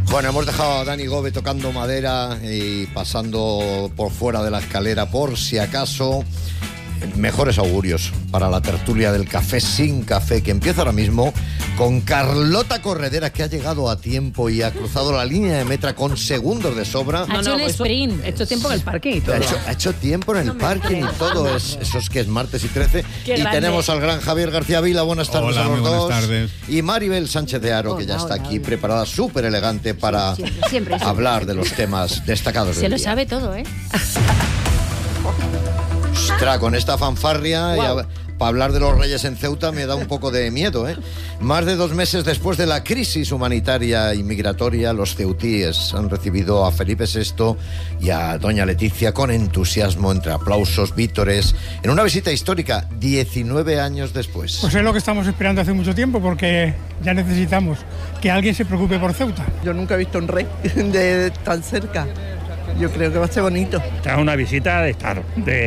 Bueno, hemos dejado a Dani Gómez tocando madera y pasando por fuera de la escalera por si acaso. Mejores augurios para la tertulia del Café sin Café, que empieza ahora mismo con Carlota Corredera, que ha llegado a tiempo y ha cruzado la línea de meta con segundos de sobra. Ha hecho un sprint. Ha hecho tiempo en el parque y todo. Ha hecho tiempo en el parque y todo. Eso es que es martes y 13. Qué y grande. tenemos al gran Javier García Vila. Buenas tardes. Hola, a los muy buenas dos. tardes. Y Maribel Sánchez de Haro, que ya está aquí preparada, súper elegante para Siempre. hablar de los temas destacados del Se lo día. sabe todo, ¿eh? Ostras, con esta fanfarria para hablar de los Reyes en Ceuta me da un poco de miedo, ¿eh? Más de 2 meses después de la crisis humanitaria y migratoria, los ceutíes han recibido a Felipe VI y a doña Leticia con entusiasmo, entre aplausos, vítores, en una visita histórica 19 años después. Pues es lo que estamos esperando hace mucho tiempo, porque ya necesitamos que alguien se preocupe por Ceuta. Yo nunca he visto un rey de tan cerca. Yo creo que va a ser bonito. Esta es una visita de Estado,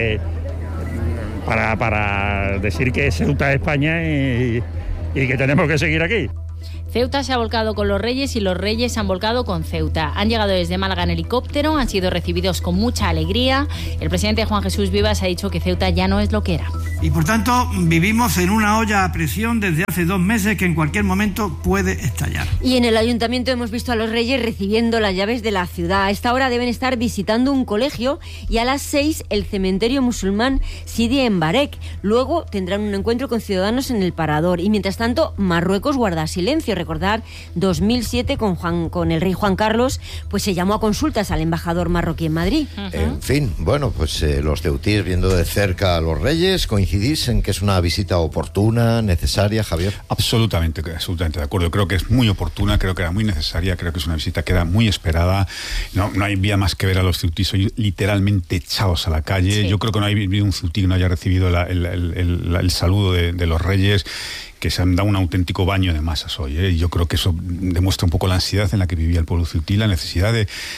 para decir que Ceuta es España y que tenemos que seguir aquí. Ceuta se ha volcado con los Reyes y los Reyes se han volcado con Ceuta. Han llegado desde Málaga en helicóptero, han sido recibidos con mucha alegría. El presidente Juan Jesús Vivas ha dicho que Ceuta ya no es lo que era. Y por tanto vivimos en una olla a presión desde hace 2 meses que en cualquier momento puede estallar. Y en el ayuntamiento hemos visto a los Reyes recibiendo las llaves de la ciudad. A esta hora deben estar visitando un colegio y a las 6 el cementerio musulmán Sidi en Barek. Luego tendrán un encuentro con ciudadanos en el Parador. Y mientras tanto, Marruecos guarda silencio. Recordar, 2007 con el rey Juan Carlos, pues se llamó a consultas al embajador marroquí en Madrid. En fin, bueno, pues los ceutíes viendo de cerca a los Reyes, ¿coincidís en que es una visita oportuna, necesaria, Javier? Absolutamente de acuerdo. Creo que es muy oportuna, creo que era muy necesaria, creo que es una visita que era muy esperada. No hay vía más que ver a los ceutíes hoy literalmente echados a la calle. Sí. Yo creo que no ha habido un ceutí que no haya recibido el saludo de los Reyes, que se han dado un auténtico baño de masas hoy, ¿eh? Y yo creo que eso demuestra un poco la ansiedad en la que vivía el pueblo ceutí, la necesidad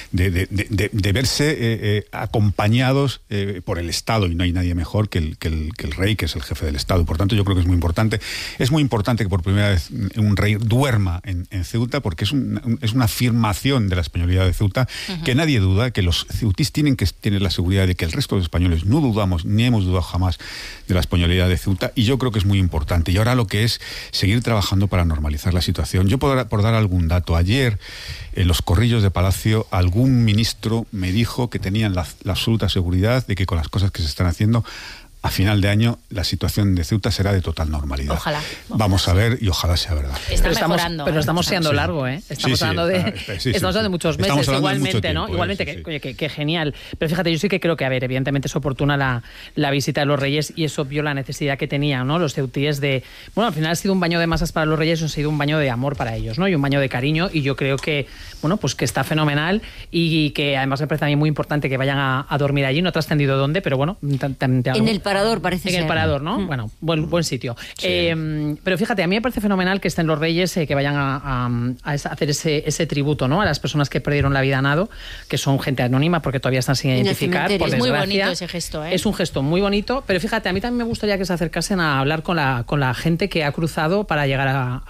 de verse acompañados por el Estado, y no hay nadie mejor que el rey, que es el jefe del Estado. Por tanto, yo creo que es muy importante. Es muy importante que por primera vez un rey duerma en Ceuta, porque es una afirmación de la españolidad de Ceuta, que nadie duda, que los ceutís tienen que tener la seguridad de que el resto de los españoles no dudamos, ni hemos dudado jamás de la españolidad de Ceuta, y yo creo que es muy importante. Y ahora lo que es seguir trabajando para normalizar la situación. Yo, por dar algún dato, ayer en los corrillos de Palacio algún ministro me dijo que tenían la absoluta seguridad de que con las cosas que se están haciendo, a final de año la situación de Ceuta será de total normalidad. Ojalá. Vamos a ver y ojalá sea verdad. Está mejorando. Pero estamos siendo Sí. largo, ¿eh? Estamos Sí, hablando de muchos meses, Estamos hablando de igualmente, mucho tiempo, ¿no? Igualmente, sí. que genial. Pero fíjate, yo sí que creo que, evidentemente es oportuna la visita de los Reyes, y es obvio la necesidad que tenían, ¿no?, los ceutíes de... Bueno, al final ha sido un baño de masas para los Reyes, ha sido un baño de amor para ellos, ¿no? Y un baño de cariño, y yo creo que, bueno, pues que está fenomenal, y que además me parece a mí muy importante que vayan a dormir allí. No he trascendido dónde, pero bueno... En el Parador, parece ser. En el Parador, ¿no? Bueno, buen sitio. Sí. Pero fíjate, a mí me parece fenomenal que estén los Reyes, que vayan a hacer ese tributo, ¿no?, a las personas que perdieron la vida a nado, que son gente anónima porque todavía están sin En el identificar, por cementerio. Es muy desgracia. bonito ese gesto, ¿eh? Es un gesto muy bonito, pero fíjate, a mí también me gustaría que se acercasen a hablar con la gente que ha cruzado para llegar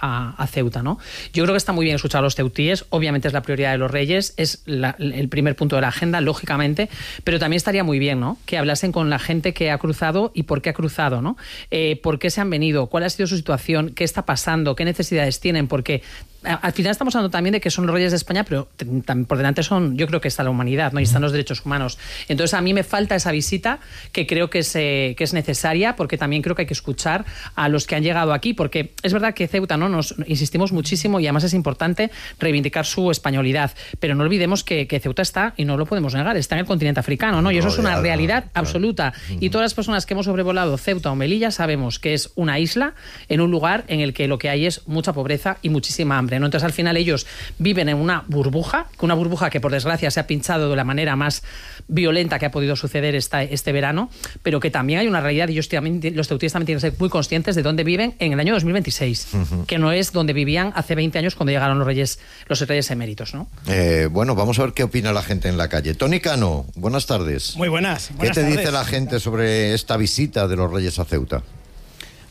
a Ceuta, ¿no? Yo creo que está muy bien escuchar a los ceutíes, obviamente es la prioridad de los Reyes, es el primer punto de la agenda, lógicamente, pero también estaría muy bien, ¿no?, que hablasen con la gente que ha cruzado y por qué ha cruzado, ¿no? ¿Por qué se han venido? ¿Cuál ha sido su situación? ¿Qué está pasando? ¿Qué necesidades tienen? Porque al final estamos hablando también de que son los Reyes de España, pero por delante yo creo que está la humanidad, ¿no?, y están los derechos humanos. Entonces a mí me falta esa visita, que creo que es necesaria, porque también creo que hay que escuchar a los que han llegado aquí, porque es verdad que Ceuta, ¿no?, nos insistimos muchísimo, y además es importante reivindicar su españolidad, pero no olvidemos que Ceuta está, y no lo podemos negar, está en el continente africano, ¿no? Y eso es una realidad absoluta. Y todas las personas que hemos sobrevolado Ceuta o Melilla sabemos que es una isla en un lugar en el que lo que hay es mucha pobreza y muchísima hambre, ¿no? Entonces al final ellos viven en una burbuja que por desgracia se ha pinchado de la manera más violenta que ha podido suceder este verano, pero que también hay una realidad, y los ceutíes también tienen que ser muy conscientes de dónde viven en el año 2026, que no es donde vivían hace 20 años cuando llegaron los reyes eméritos, ¿no? Bueno, vamos a ver qué opina la gente en la calle. Tony Cano, buenas tardes. Muy buenas. ¿Qué te dice la gente sobre esta visita de los Reyes a Ceuta?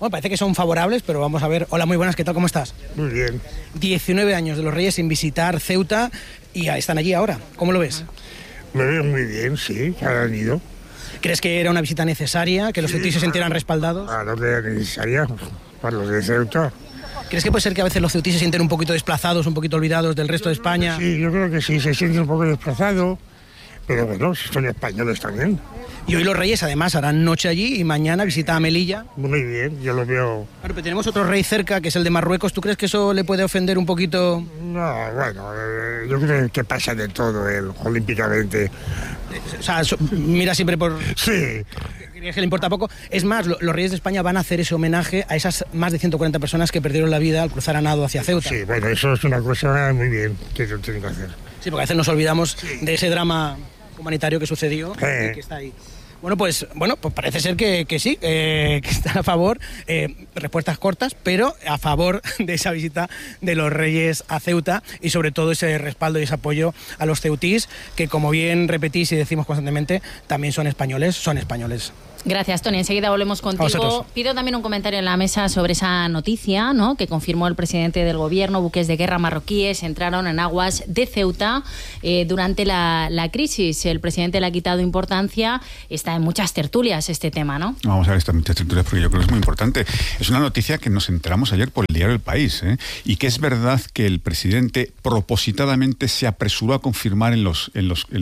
Bueno, parece que son favorables, pero vamos a ver. Hola, muy buenas, ¿qué tal? ¿Cómo estás? Muy bien. 19 años de los Reyes sin visitar Ceuta y están allí ahora. ¿Cómo lo ves? Me veo muy bien, sí, que han ido. ¿Crees que era una visita necesaria, que los ceutíes se sintieran respaldados? Claro que era necesaria para los de Ceuta. ¿Crees que puede ser que a veces los ceutíes se sienten un poquito desplazados, un poquito olvidados del resto de España? Sí, yo creo que sí, se sienten un poco desplazados, pero bueno, son españoles también. Y hoy los Reyes además harán noche allí y mañana visita a Melilla. Muy bien, yo lo veo. Claro, pero tenemos otro rey cerca, que es el de Marruecos. ¿Tú crees que eso le puede ofender un poquito? No, bueno, yo creo que pasa de todo él, olímpicamente. O sea, mira siempre por... Sí. ¿Crees que le importa poco? Es más, los Reyes de España van a hacer ese homenaje a esas más de 140 personas que perdieron la vida al cruzar a nado hacia Ceuta. Sí, bueno, eso es una cosa muy bien que lo tienen que hacer. Sí, porque a veces nos olvidamos de ese drama humanitario que sucedió y que está ahí. Bueno, pues parece ser que sí, que están a favor, respuestas cortas, pero a favor de esa visita de los Reyes a Ceuta y sobre todo ese respaldo y ese apoyo a los ceutís, que como bien repetís y decimos constantemente, también son españoles. Gracias, Tony. Enseguida volvemos contigo. Pido también un comentario en la mesa sobre esa noticia, ¿no?, que confirmó el presidente del gobierno. Buques de guerra marroquíes entraron en aguas de Ceuta durante la crisis. El presidente le ha quitado importancia. Está en muchas tertulias este tema, ¿no? Vamos a ver estas muchas tertulias porque yo creo que es muy importante. Es una noticia que nos enteramos ayer por el diario El País, y que es verdad que el presidente propositadamente se apresuró a confirmar en los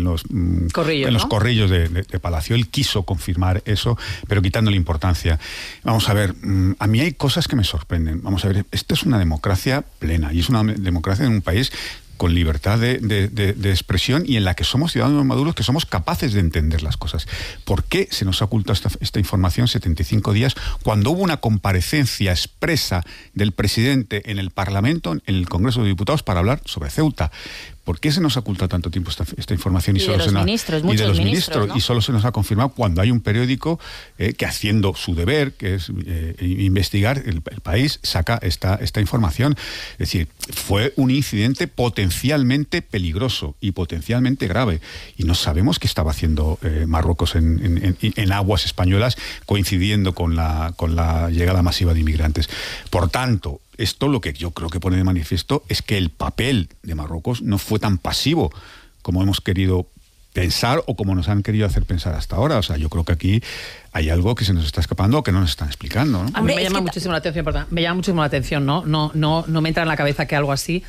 corrillos de Palacio. Él quiso confirmar eso, pero quitándole importancia. Vamos a ver, a mí hay cosas que me sorprenden. Vamos a ver, esto es una democracia plena y es una democracia en un país con libertad de expresión y en la que somos ciudadanos maduros, que somos capaces de entender las cosas. ¿Por qué se nos ha ocultado esta información 75 días cuando hubo una comparecencia expresa del presidente en el Parlamento, en el Congreso de Diputados, para hablar sobre Ceuta? ¿Por qué se nos ha ocultado tanto tiempo esta información? Y de los ministros, ¿no? Y solo se nos ha confirmado cuando hay un periódico que, haciendo su deber, que es investigar, el País saca esta información. Es decir, fue un incidente potencialmente peligroso y potencialmente grave. Y no sabemos qué estaba haciendo Marruecos en aguas españolas, coincidiendo con la llegada masiva de inmigrantes. Por tanto, esto lo que yo creo que pone de manifiesto es que el papel de Marruecos no fue tan pasivo como hemos querido pensar o como nos han querido hacer pensar hasta ahora. O sea, yo creo que aquí hay algo que se nos está escapando o que no nos están explicando, ¿no? A mí me llama muchísimo la atención, perdón. Me llama muchísimo la atención, ¿no? No me entra en la cabeza que algo así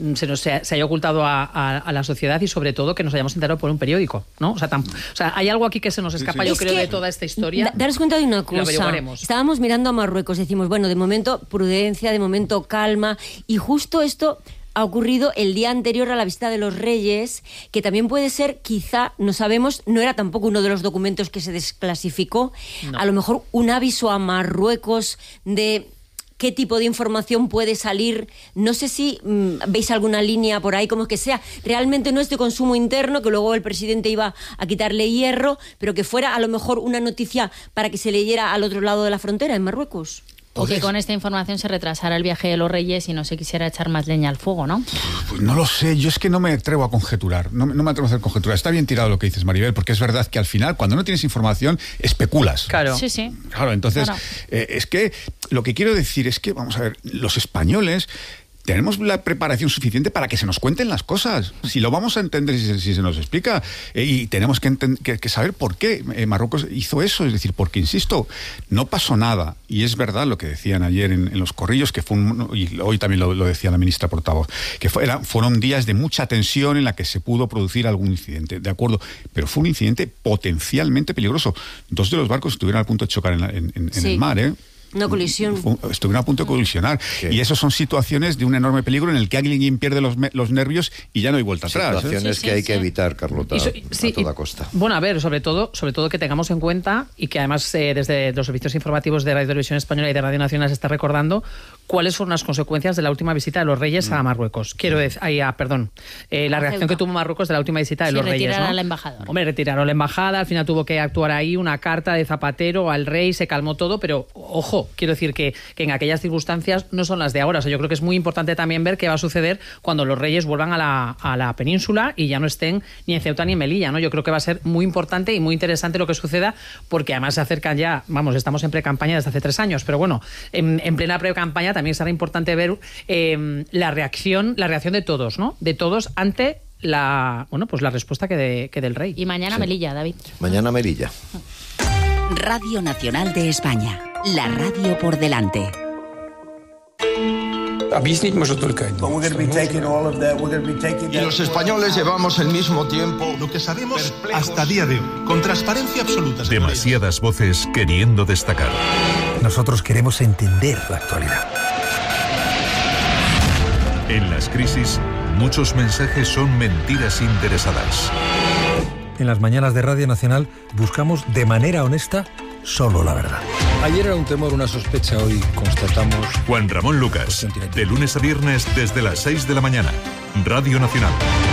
se haya ocultado a la sociedad y sobre todo que nos hayamos enterado por un periódico, ¿no? O sea, hay algo aquí que se nos escapa, yo creo, de toda esta historia. Daros cuenta de una cosa. Estábamos mirando a Marruecos, decimos, bueno, de momento prudencia, de momento calma, y justo esto ha ocurrido el día anterior a la visita de los Reyes, que también puede ser, quizá, no sabemos, no era tampoco uno de los documentos que se desclasificó, no. A lo mejor un aviso a Marruecos de qué tipo de información puede salir. No sé si veis alguna línea por ahí, como que sea realmente no es de consumo interno, que luego el presidente iba a quitarle hierro, pero que fuera a lo mejor una noticia para que se leyera al otro lado de la frontera, en Marruecos. O que con esta información se retrasara el viaje de los Reyes y no se quisiera echar más leña al fuego, ¿no? Pues no lo sé, yo es que no me atrevo a conjeturar, no me atrevo a hacer conjeturas. Está bien tirado lo que dices, Maribel, porque es verdad que al final, cuando no tienes información, especulas. Claro. Sí. Claro, entonces, es que lo que quiero decir es que, vamos a ver, los españoles tenemos la preparación suficiente para que se nos cuenten las cosas. Si lo vamos a entender, si se nos explica, y tenemos que saber por qué Marruecos hizo eso. Es decir, porque, insisto, no pasó nada. Y es verdad lo que decían ayer en los corrillos, que fue y hoy también lo decía la ministra portavoz, que fueron días de mucha tensión en la que se pudo producir algún incidente. De acuerdo, pero fue un incidente potencialmente peligroso. 2 de los barcos estuvieron a punto de chocar en el mar, ¿eh? Una colisión. Estuvieron a punto de colisionar. Sí. Y eso son situaciones de un enorme peligro en el que alguien pierde los nervios y ya no hay vuelta atrás. Situaciones que hay que evitar, Carlota, a toda costa. Bueno, a ver, sobre todo que tengamos en cuenta, y que además desde los servicios informativos de Radio Televisión Española y de Radio Nacional se está recordando, cuáles fueron las consecuencias de la última visita de los reyes a Marruecos. Quiero decir, la reacción que tuvo Marruecos de la última visita de los reyes, ¿no? Retiraron a la embajadora. Hombre, retiraron la embajada, al final tuvo que actuar ahí una carta de Zapatero al rey, se calmó todo, pero ojo, quiero decir que en aquellas circunstancias no son las de ahora. O sea, yo creo que es muy importante también ver qué va a suceder cuando los reyes vuelvan a la península y ya no estén ni en Ceuta ni en Melilla, ¿no? Yo creo que va a ser muy importante y muy interesante lo que suceda, porque además se acercan ya, estamos en pre-campaña desde hace 3 años, pero bueno, en plena pre-campaña también será importante ver la reacción de todos, ¿no? De todos ante la respuesta que del rey. Y mañana Melilla, David. Mañana Melilla. Radio Nacional de España, la radio por delante. Y los españoles llevamos el mismo tiempo. Lo que sabemos hasta día de hoy, con transparencia absoluta. Demasiadas voces queriendo destacar. Nosotros queremos entender la actualidad. En las crisis, muchos mensajes son mentiras interesadas. En las mañanas de Radio Nacional buscamos de manera honesta solo la verdad. Ayer era un temor, una sospecha, hoy constatamos... Juan Ramón Lucas, de lunes a viernes desde las 6 de la mañana. Radio Nacional.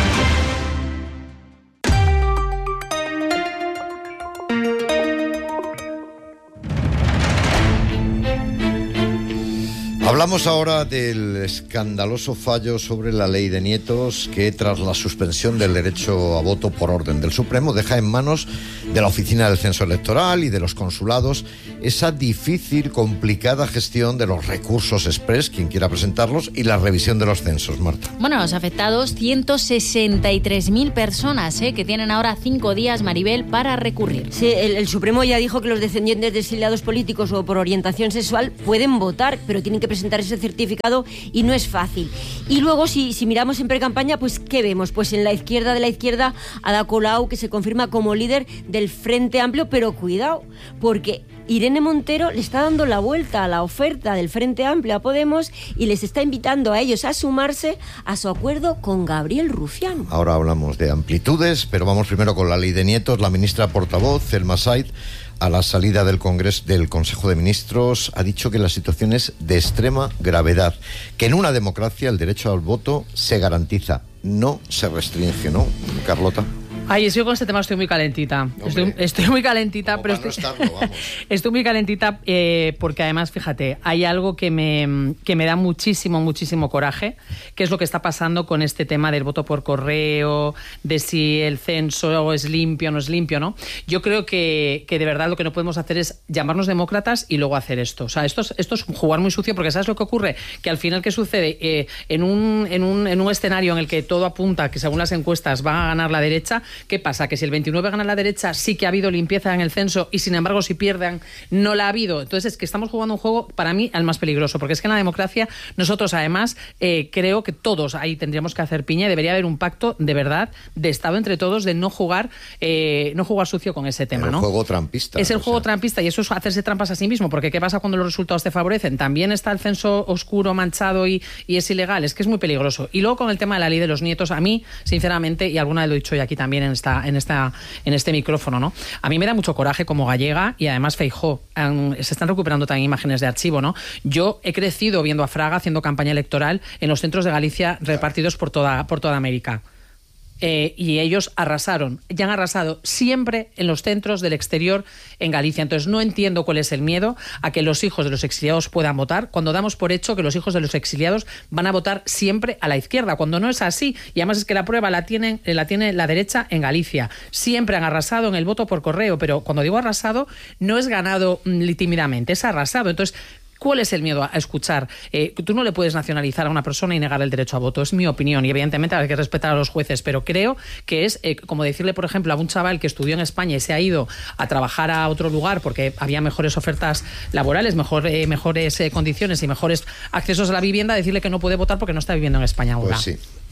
Hablamos ahora del escandaloso fallo sobre la ley de nietos que, tras la suspensión del derecho a voto por orden del Supremo, deja en manos de la Oficina del Censo Electoral y de los consulados esa difícil, complicada gestión de los recursos express, quien quiera presentarlos, y la revisión de los censos, Marta. Bueno, los afectados, 163.000 personas, que tienen ahora 5 días, Maribel, para recurrir. Sí, el Supremo ya dijo que los descendientes de exiliados políticos o por orientación sexual pueden votar, pero tienen que presentar ese certificado y no es fácil. Y luego, si miramos en pre-campaña, pues ¿qué vemos? Pues en la izquierda de la izquierda, Ada Colau, que se confirma como líder del Frente Amplio, pero cuidado, porque Irene Montero le está dando la vuelta a la oferta del Frente Amplio a Podemos y les está invitando a ellos a sumarse a su acuerdo con Gabriel Rufián. Ahora hablamos de amplitudes, pero vamos primero con la ley de nietos. La ministra portavoz, Thelma Said, a la salida del Consejo de Ministros, ha dicho que la situación es de extrema gravedad, que en una democracia el derecho al voto se garantiza, no se restringe, ¿no, Carlota? Ay, yo con este tema estoy muy calentita. Estoy muy calentita, pero estoy muy calentita porque además, fíjate, hay algo que me da muchísimo coraje, que es lo que está pasando con este tema del voto por correo, de si el censo es limpio o no es limpio, ¿no? Yo creo que de verdad lo que no podemos hacer es llamarnos demócratas y luego hacer esto. O sea, esto es jugar muy sucio, porque ¿sabes lo que ocurre? Que al final, ¿qué sucede? En un escenario en el que todo apunta que según las encuestas va a ganar la derecha, ¿qué pasa? Que si el 29 gana la derecha, sí que ha habido limpieza en el censo, y sin embargo, si pierden, no la ha habido. Entonces, es que estamos jugando un juego, para mí, al más peligroso, porque es que en la democracia, nosotros además, creo que todos ahí tendríamos que hacer piña, y debería haber un pacto de verdad, de Estado entre todos, de no jugar sucio con ese tema, ¿no? El juego trampista. Es el juego trampista, y eso es hacerse trampas a sí mismo, porque ¿qué pasa cuando los resultados te favorecen? También está el censo oscuro, manchado y es ilegal. Es que es muy peligroso. Y luego, con el tema de la ley de los nietos, a mí, sinceramente, y alguna vez lo he dicho hoy aquí también en este micrófono, ¿no? A mí me da mucho coraje como gallega, y además Feijóo, se están recuperando también imágenes de archivo, ¿no? Yo he crecido viendo a Fraga haciendo campaña electoral en los centros de Galicia repartidos por toda América. Y ellos arrasaron, y han arrasado siempre en los centros del exterior en Galicia. Entonces no entiendo cuál es el miedo a que los hijos de los exiliados puedan votar, cuando damos por hecho que los hijos de los exiliados van a votar siempre a la izquierda, cuando no es así. Y además es que la prueba la tiene la derecha en Galicia. Siempre han arrasado en el voto por correo, pero cuando digo arrasado, no es ganado tímidamente, es arrasado. Entonces, ¿cuál es el miedo a escuchar? Tú no le puedes nacionalizar a una persona y negar el derecho a voto, es mi opinión, y evidentemente hay que respetar a los jueces, pero creo que es como decirle, por ejemplo, a un chaval que estudió en España y se ha ido a trabajar a otro lugar porque había mejores ofertas laborales, mejores condiciones y mejores accesos a la vivienda, decirle que no puede votar porque no está viviendo en España ahora. Pues sí.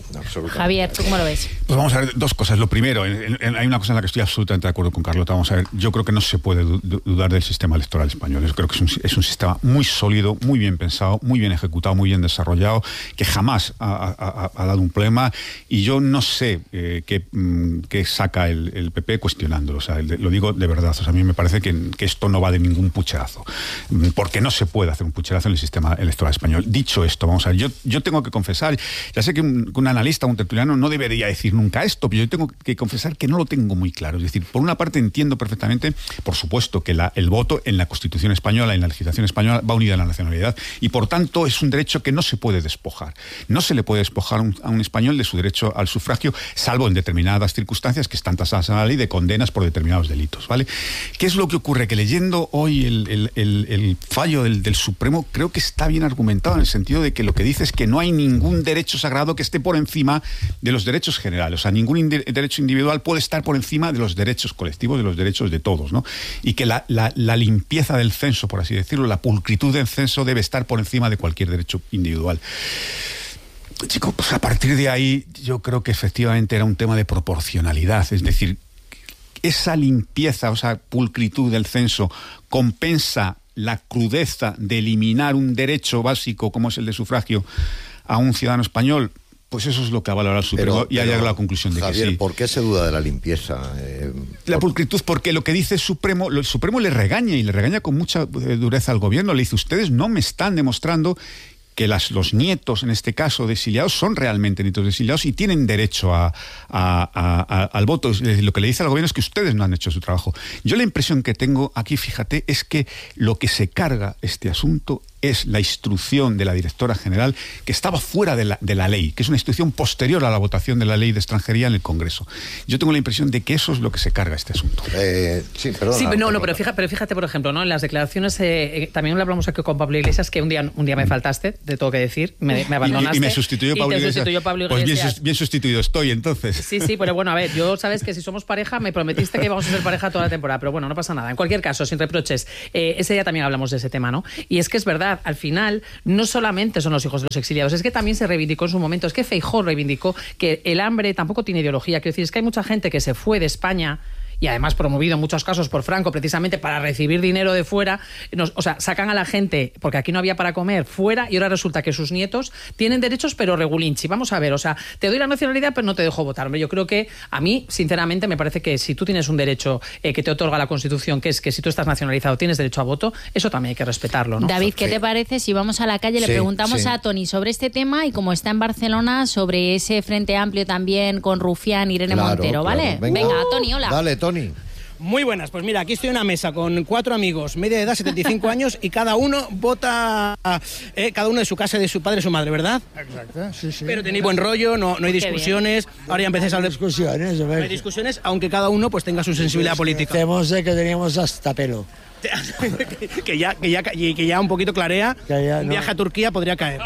Javier, ¿tú cómo lo ves? Pues vamos a ver dos cosas. Lo primero, hay una cosa en la que estoy absolutamente de acuerdo con Carlota. Vamos a ver, yo creo que no se puede dudar del sistema electoral español. Yo creo que es un sistema muy sólido, muy bien pensado, muy bien ejecutado, muy bien desarrollado, que jamás ha dado un problema, y yo no sé qué saca el PP cuestionándolo. O sea, lo digo de verdad. O sea, a mí me parece que esto no va de ningún pucherazo, porque no se puede hacer un pucherazo en el sistema electoral español. Dicho esto, vamos a ver, yo tengo que confesar, ya sé que un analista, un tertuliano no debería decir nunca esto, pero yo tengo que confesar que no lo tengo muy claro. Es decir, por una parte entiendo perfectamente, por supuesto, que el voto en la Constitución española, en la legislación española, va unida a la nacionalidad, y por tanto es un derecho que no se puede despojar. No se le puede despojar a un español de su derecho al sufragio, salvo en determinadas circunstancias que están tasadas en la ley de condenas por determinados delitos, ¿vale? ¿Qué es lo que ocurre? Que leyendo hoy el fallo del Supremo, creo que está bien argumentado, en el sentido de que lo que dice es que no hay ningún derecho sagrado que esté por encima de los derechos generales. O sea, ningún derecho individual puede estar por encima de los derechos colectivos, de los derechos de todos, ¿no? Y que la limpieza del censo, por así decirlo, la pulcritud del censo debe estar por encima de cualquier derecho individual. Chicos, pues a partir de ahí yo creo que efectivamente era un tema de proporcionalidad. Es decir, esa limpieza, o sea, pulcritud del censo compensa la crudeza de eliminar un derecho básico como es el de sufragio a un ciudadano español. Pues eso es lo que ha valorado el Supremo, y ha llegado a la conclusión de Javier, que sí. ¿por qué se duda de la limpieza? La pulcritud, porque lo que dice el Supremo le regaña, y le regaña con mucha dureza al gobierno. Le dice, ustedes no me están demostrando que los nietos, en este caso, de exiliados, son realmente nietos de exiliados y tienen derecho al voto. Lo que le dice al gobierno es que ustedes no han hecho su trabajo. Yo la impresión que tengo aquí, fíjate, es que lo que se carga este asunto es la instrucción de la directora general, que estaba fuera de la ley, que es una instrucción posterior a la votación de la ley de extranjería en el Congreso. Yo tengo la impresión de que eso es lo que se carga este asunto. Sí, perdona. Sí, pero fíjate, por ejemplo, ¿no? En las declaraciones, también le hablamos aquí con Pablo Iglesias, que un día me faltaste, te tengo que decir, me abandonaste. Y me sustituyó Pablo Iglesias. Pues bien sustituido estoy, entonces. Sí, pero bueno, a ver, yo sabes que si somos pareja, me prometiste que íbamos a ser pareja toda la temporada, pero bueno, no pasa nada. En cualquier caso, sin reproches, ese día también hablamos de ese tema, ¿no? Y es que es verdad, al final, no solamente son los hijos de los exiliados, es que también se reivindicó en su momento, es que Feijóo reivindicó que el hambre tampoco tiene ideología. Quiero decir, es que hay mucha gente que se fue de España, y además promovido en muchos casos por Franco, precisamente para recibir dinero de fuera. O sea, sacan a la gente, porque aquí no había para comer, fuera, y ahora resulta que sus nietos tienen derechos, pero regulinchi. Vamos a ver, o sea, te doy la nacionalidad, pero no te dejo votar. Yo creo que a mí, sinceramente, me parece que si tú tienes un derecho que te otorga la Constitución, que es que si tú estás nacionalizado tienes derecho a voto, eso también hay que respetarlo, ¿no? David, ¿qué te parece si vamos a la calle, le preguntamos a Toni sobre este tema, y como está en Barcelona, sobre ese Frente Amplio también con Rufián, Irene Montero, ¿vale? Venga, Toni, hola. Dale, Toni. Muy buenas, pues mira, aquí estoy en una mesa con 4 amigos, media de edad, 75 años, y cada uno vota, cada uno de su casa, de su padre y su madre, ¿verdad? Exacto, sí. Pero tenéis buen rollo, no hay discusiones, ahora ya empecéis a hablar. Discusiones, no hay discusiones, aunque cada uno pues tenga su sensibilidad política. Tenemos que teníamos hasta pelo. que ya un poquito clarea, un viaje a Turquía podría caer.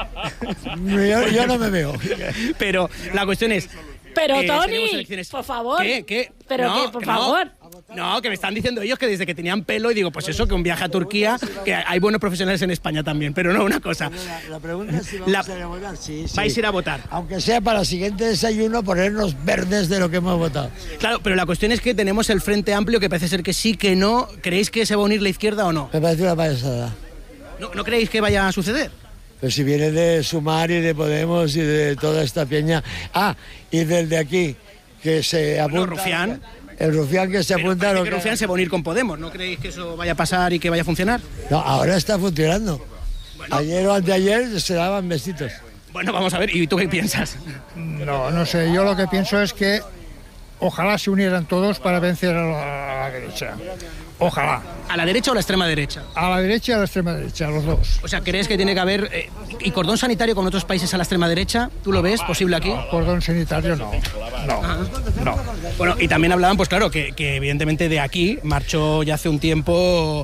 Yo no me veo. Pero la cuestión es... Pero Toni, por favor. ¿Qué? Pero no, por favor. No, que me están diciendo ellos que desde que tenían pelo, y digo, pues eso, que un viaje a Turquía, que hay buenos profesionales en España también, pero no, una cosa. La pregunta es si vamos a ir a votar. Sí. Vais a ir a votar. Aunque sea para el siguiente desayuno, ponernos verdes de lo que hemos votado. Claro, pero la cuestión es que tenemos el Frente Amplio, que parece ser que sí, que no. ¿Creéis que se va a unir la izquierda o no? Me parece una payasada. ¿No creéis que vaya a suceder? Pero si viene de Sumar y de Podemos y de toda esta peña. Y del de aquí, que se apunta... Rufián. El Rufián que se apunta... Pero que Rufián se va a unir con Podemos. ¿No creéis que eso vaya a pasar y que vaya a funcionar? No, ahora está funcionando. Bueno. Ayer o anteayer se daban besitos. Bueno, vamos a ver. ¿Y tú qué piensas? No sé. Yo lo que pienso es que ojalá se unieran todos para vencer a la derecha. Ojalá. ¿A la derecha o a la extrema derecha? A la derecha y a la extrema derecha, los dos. O sea, ¿crees que tiene que haber y cordón sanitario con otros países a la extrema derecha? ¿Tú lo ves posible aquí? No, cordón sanitario no. Bueno, y también hablaban, pues claro, que evidentemente de aquí marchó ya hace un tiempo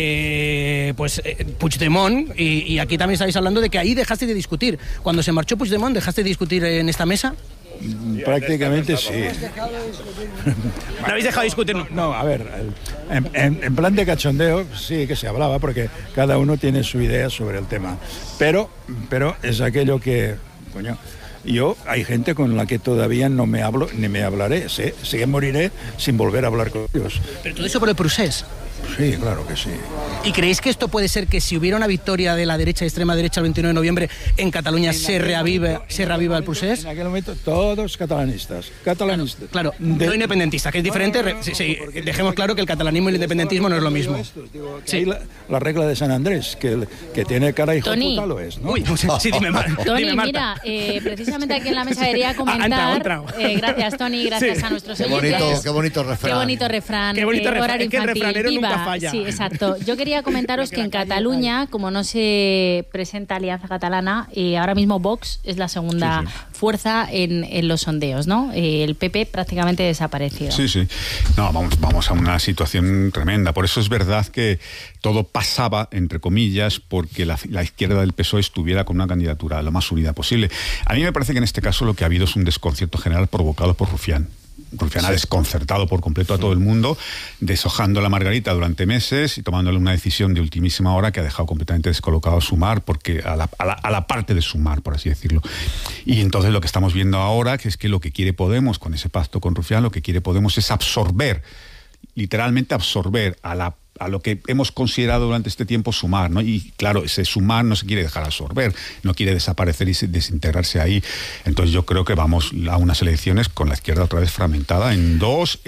Puigdemont, y aquí también estáis hablando de que ahí dejaste de discutir. Cuando se marchó Puigdemont, ¿dejaste de discutir en esta mesa? Prácticamente sí. ¿No habéis dejado de discutir? No, a ver, en plan de cachondeo sí que se hablaba, porque cada uno tiene su idea sobre el tema. Pero es aquello que, coño, Hay gente con la que todavía no me hablo ni me hablaré. Sé que moriré sin volver a hablar con ellos. Pero todo eso por el procés. Sí, claro que sí. ¿Y creéis que esto puede ser que si hubiera una victoria de la derecha y extrema derecha el 29 de noviembre en Cataluña se reaviva el procés? En aquel momento todos catalanistas. Claro, no independentistas, que es diferente. Sí, dejemos claro que el catalanismo y el independentismo no es lo mismo. Sí. La regla de San Andrés, que tiene cara hijo de puta, lo es, ¿no? Uy, sí, dime, Tony, dime, Marta. mira, precisamente aquí en la mesa quería comentar... gracias, Tony, gracias a nuestros oyentes. Qué bonito refrán. Qué bonito refrán. Qué bonito refrán. Horario Es que el infantil. refranero nunca falla. Sí, exacto. Yo quería comentaros que en Cataluña, como no se presenta Alianza Catalana, ahora mismo Vox es la segunda fuerza en los sondeos, ¿no? El PP prácticamente desaparecido. Sí. No, vamos a una situación tremenda. Por eso es verdad que todo pasaba, entre comillas, porque la izquierda del PSOE estuviera con una candidatura lo más unida posible. A mí me parece que en este caso lo que ha habido es un desconcierto general provocado por Rufián. Rufián ha desconcertado por completo a todo el mundo, deshojando la margarita durante meses y tomándole una decisión de ultimísima hora que ha dejado completamente descolocado a Sumar, porque a la parte de Sumar, por así decirlo. Y entonces lo que estamos viendo ahora, que es que lo que quiere Podemos con ese pacto con Rufián, lo que quiere Podemos es literalmente absorber a lo que hemos considerado durante este tiempo Sumar, ¿no? Y claro, ese Sumar no se quiere dejar absorber, no quiere desaparecer y desintegrarse ahí. Entonces yo creo que vamos a unas elecciones con la izquierda otra vez fragmentada en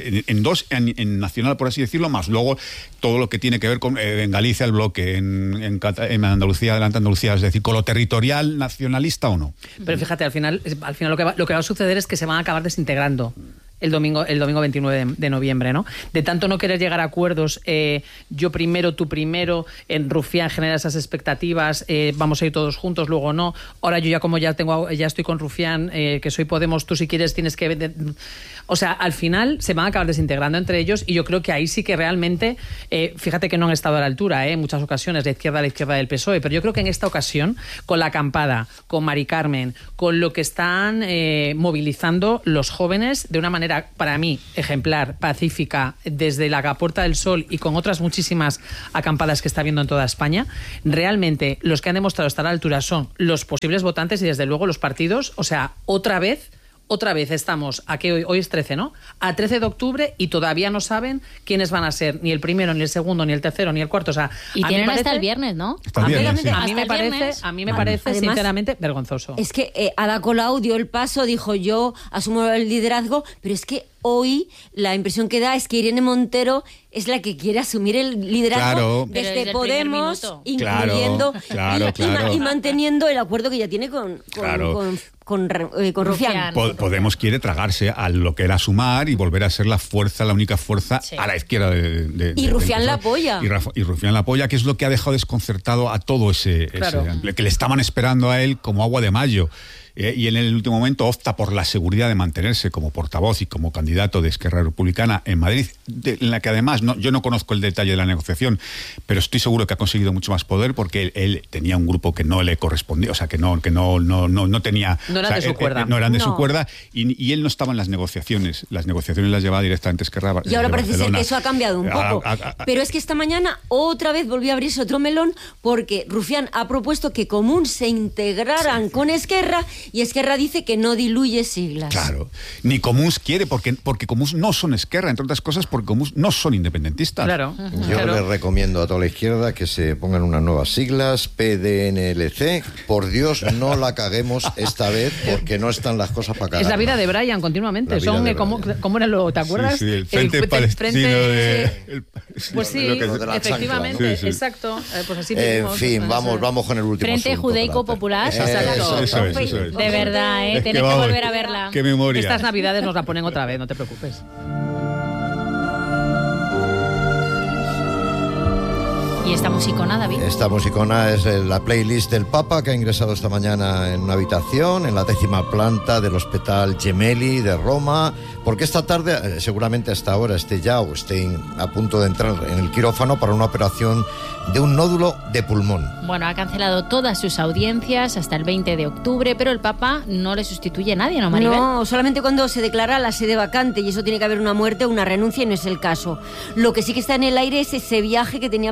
nacional, por así decirlo, más luego todo lo que tiene que ver con en Galicia el bloque, en Andalucía, adelante Andalucía, es decir, con lo territorial nacionalista o no. Pero fíjate, al final lo que va a suceder es que se van a acabar desintegrando el domingo 29 de noviembre, ¿no? De tanto no querer llegar a acuerdos, yo primero, tú primero, en Rufián genera esas expectativas, vamos a ir todos juntos, luego no. Ahora yo ya estoy con Rufián, que soy Podemos, tú si quieres tienes que... O sea, al final se van a acabar desintegrando entre ellos y yo creo que ahí sí que realmente, fíjate que no han estado a la altura, en muchas ocasiones, la izquierda del PSOE, pero yo creo que en esta ocasión, con la acampada, con Mari Carmen, con lo que están movilizando los jóvenes de una manera, para mí, ejemplar, pacífica, desde la Puerta del Sol y con otras muchísimas acampadas que está habiendo en toda España, realmente los que han demostrado estar a la altura son los posibles votantes y desde luego los partidos. O sea, otra vez estamos, a que hoy es 13, ¿no? A 13 de octubre y todavía no saben quiénes van a ser, ni el primero, ni el segundo, ni el tercero, ni el cuarto. O sea, y tienen hasta el viernes, ¿no? A mí me parece además, sinceramente vergonzoso. Es que Ada Colau dio el paso, dijo yo asumo el liderazgo, pero es que hoy la impresión que da es que Irene Montero es la que quiere asumir el liderazgo desde Podemos, incluyendo y manteniendo el acuerdo que ya tiene con Rufián. Podemos quiere tragarse a lo que era Sumar y volver a ser la única fuerza a la izquierda y Rufián la apoya. Y Rufián la apoya, que es lo que ha dejado desconcertado a todo ese que le estaban esperando a él como agua de mayo. Y en el último momento opta por la seguridad de mantenerse como portavoz y como candidato de Esquerra Republicana en Madrid, en la que además yo no conozco el detalle de la negociación, pero estoy seguro que ha conseguido mucho más poder porque él tenía un grupo que no le correspondía, o sea, que no tenía... No eran de su cuerda. No eran de su cuerda y él no estaba en las negociaciones. Las negociaciones las llevaba directamente Esquerra. Y ahora parece ser que eso ha cambiado un poco. Pero es que esta mañana otra vez volvió a abrirse otro melón porque Rufián ha propuesto que Común se integraran con Esquerra y Esquerra dice que no diluye siglas. Claro, ni Comuns quiere, porque Comuns no son Esquerra, entre otras cosas porque Comuns no son independentistas. Claro. Yo les recomiendo a toda la izquierda que se pongan unas nuevas siglas, PDNLC. Por Dios, no la caguemos esta vez porque no están las cosas para cagar. Es la vida de Brian continuamente. Son ¿cómo era lo? ¿Te acuerdas? Sí, el Frente Palestino pues sí, efectivamente, exacto. Pues así en fin, vamos con el último Frente Judaico Popular. Eso es. De verdad, tenéis que volver a verla. Qué memoria. Estas Navidades nos la ponen otra vez, no te preocupes. ¿Y esta musicona, David? Esta musicona es la playlist del Papa, que ha ingresado esta mañana en una habitación en la 10ª planta del Hospital Gemelli de Roma, porque esta tarde, seguramente hasta ahora esté a punto de entrar en el quirófano para una operación de un nódulo de pulmón. Bueno, ha cancelado todas sus audiencias hasta el 20 de octubre, pero el Papa no le sustituye a nadie, ¿no, Maribel? No, solamente cuando se declara la sede vacante, y eso tiene que haber una muerte o una renuncia, y no es el caso. Lo que sí que está en el aire es ese viaje que tenía previsto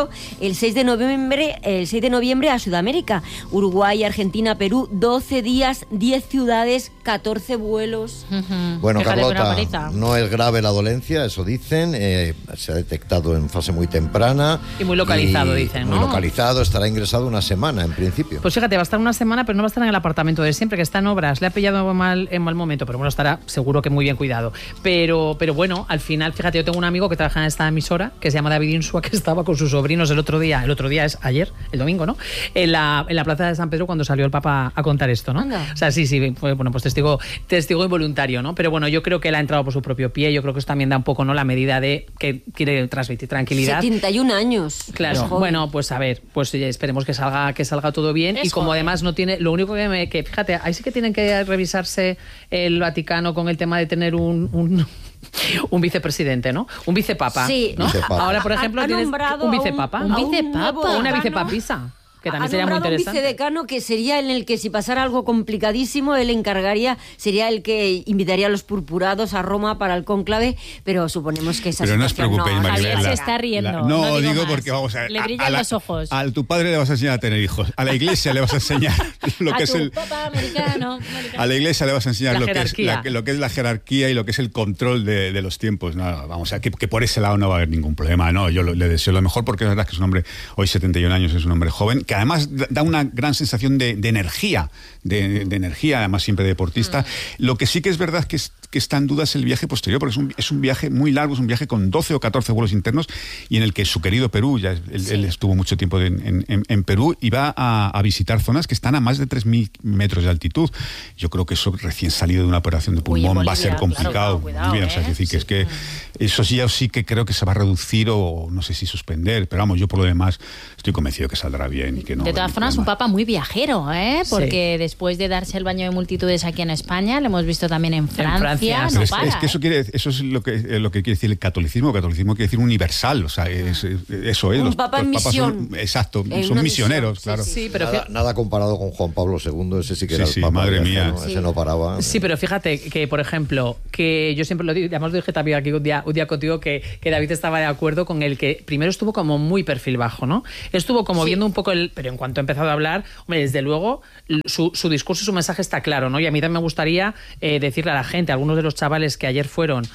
vuelo el 6 de noviembre a Sudamérica. Uruguay, Argentina, Perú, 12 días, 10 ciudades, 14 vuelos. Bueno, Fíjate, Carlota, no es grave la dolencia, eso dicen. Se ha detectado en fase muy temprana. Y muy localizado, dicen, ¿no? Muy localizado, estará ingresado una semana, en principio. Pues fíjate, va a estar una semana, pero no va a estar en el apartamento de siempre, que está en obras. Le ha pillado en mal momento, pero bueno, estará seguro que muy bien cuidado. Pero bueno, al final, fíjate, yo tengo un amigo que trabaja en esta emisora, que se llama David Insua, que estaba con sus sobrinos el otro día es ayer, el domingo, ¿no? En la plaza de San Pedro cuando salió el Papa a contar esto, ¿no? Anda. O sea, sí, fue, bueno, pues testigo involuntario, ¿no? Pero bueno, yo creo que él ha entrado por su propio pie, yo creo que eso también da un poco, ¿no?, la medida de que quiere transmitir tranquilidad. 71 años. Claro, bueno, pues a ver, pues esperemos que salga todo bien. Y como además no tiene, lo único que fíjate, ahí sí que tienen que revisarse el Vaticano con el tema de tener un vicepresidente, ¿no? Un vicepapa. Sí. ¿no? Vicepapa. Ahora, por ejemplo, tienes un vicepapa. Un vicepapa. O una vicepapisa. Que también sería muy interesante. Un vicedecano que sería en el que si pasara algo complicadísimo, él encargaría, sería el que invitaría a los purpurados a Roma para el cónclave, pero suponemos que esa Pero no os preocupéis, Maribel. Javier se está riendo. No digo más. porque vamos a... Le brillan los ojos. A tu padre le vas a enseñar a tener hijos. A la iglesia le vas a enseñar lo que es el... Papa americano. A la iglesia le vas a enseñar lo que es la jerarquía y lo que es el control de los tiempos. No, vamos a que por ese lado no va a haber ningún problema. No, yo le deseo lo mejor porque es verdad que es un hombre, hoy 71 años, es un hombre joven, que además da una gran sensación de energía, de energía, además siempre deportista. Lo que sí que es verdad que está en duda es el viaje posterior, porque es un viaje muy largo, es un viaje con 12 o 14 vuelos internos y en el que su querido Perú, él estuvo mucho tiempo en Perú y va a visitar zonas que están a más de 3.000 metros de altitud. Yo creo que eso recién salido de una operación de pulmón va a ser complicado. Cuidado, bien, o sea, decir que es que eso sí que creo que se va a reducir o no sé si suspender, pero vamos, yo por lo demás estoy convencido que saldrá bien y que no. De todas formas, un Papa muy viajero, porque después de darse el baño de multitudes aquí en España, lo hemos visto también en Francia. No para, es que eso es lo que quiere decir el catolicismo. El catolicismo quiere decir universal, o sea, eso es. Un Papa en misión. Exacto, son misioneros, claro. Sí, pero nada comparado con Juan Pablo II, ese sí que era el Papa. Madre mía. ¿no? Ese no paraba. Sí, pero fíjate que, por ejemplo, que yo siempre lo digo, además lo dije también aquí un día contigo, que David estaba de acuerdo con el que primero estuvo como muy perfil bajo, ¿no? Estuvo como viendo un poco pero en cuanto ha empezado a hablar, hombre, desde luego su discurso y su mensaje está claro, ¿no? Y a mí también me gustaría decirle a la gente, a algunos de los chavales que ayer fueron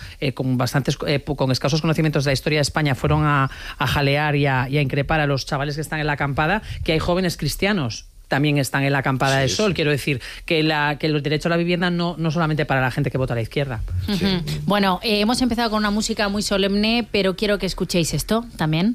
con escasos conocimientos de la historia de España, fueron a jalear y a increpar a los chavales que están en la acampada, que hay jóvenes cristianos también están en la acampada de Sol. Quiero decir que el derecho a la vivienda no solamente para la gente que vota a la izquierda. Sí. Bueno, hemos empezado con una música muy solemne, pero quiero que escuchéis esto también.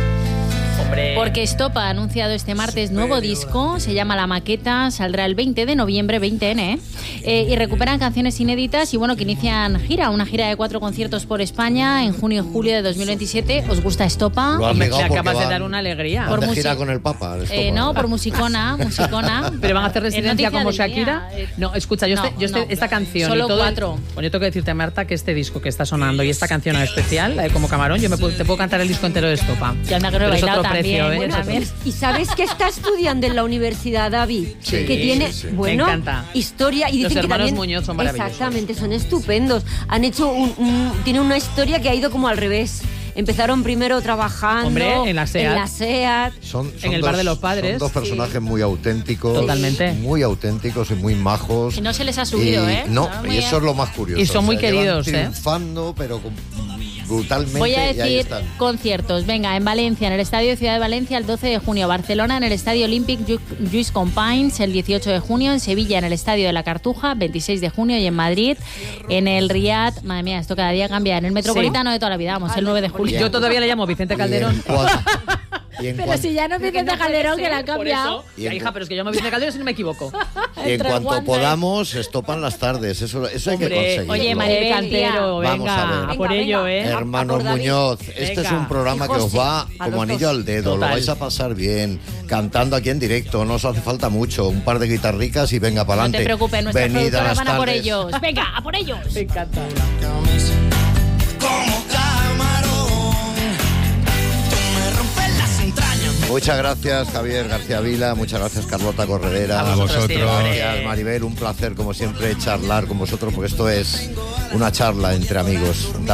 Porque Estopa ha anunciado este martes nuevo disco, se llama La Maqueta, saldrá el 20 de noviembre, 20N, y recuperan canciones inéditas y bueno, que inician una gira de 4 conciertos por España en junio y julio de 2027. ¿Os gusta Estopa? Me acabas de dar una alegría. Por gira con el Papa. No, por musicona. ¿Pero van a hacer residencia como Shakira? No, escucha, esta canción... Solo y todo 4. Bueno, yo tengo que decirte, Marta, que este disco que está sonando y esta canción en especial, la de Como Camarón, te puedo cantar el disco entero de Estopa. Ya anda que no he bailado también. ¿Y sabes que está estudiando en la universidad, David? Sí, que tiene, bueno, me encanta. Historia y los dicen hermanos que también, Muñoz son maravillosos. Exactamente, son estupendos. Han hecho tiene una historia que ha ido como al revés. Empezaron primero trabajando en la SEAT. En el bar de los padres. Son dos personajes muy auténticos. Totalmente. Muy auténticos y muy majos. Y no se les ha subido, No, y eso es lo más curioso. Y son muy queridos, triunfando, pero brutalmente. Voy a y ahí decir están. conciertos. Venga, en Valencia, en el Estadio de Ciudad de Valencia, el 12 de junio. Barcelona, en el Estadio Olímpic Lluís Companys, el 18 de junio. En Sevilla, en el Estadio de la Cartuja, 26 de junio. Y en Madrid, en el Riad. Madre mía, esto cada día cambia. En el Metropolitano de toda la vida, vamos, el 9 de julio. Yo todavía le llamo Vicente Calderón. Pero si ya no es Vicente Calderón, que la ha cambiado. Hija, pero es que yo me Vicente Calderón si no me equivoco. Y en cuanto podamos, estopan las tardes. Eso hay que conseguir. Oye, Maribel Cantero, venga, a por ello, Hermanos Muñoz, este es un programa que os va como anillo al dedo. Lo vais a pasar bien, cantando aquí en directo. No os hace falta mucho. Un par de guitarricas y venga para adelante. No te preocupes, nuestras productoras productoras van a por tardes. ellos. Venga, a por ellos. Me encanta. Muchas gracias, Javier García Vila. Muchas gracias, Carlota Corredera. A vosotros. Gracias, Maribel. Un placer, como siempre, charlar con vosotros, porque esto es una charla entre amigos.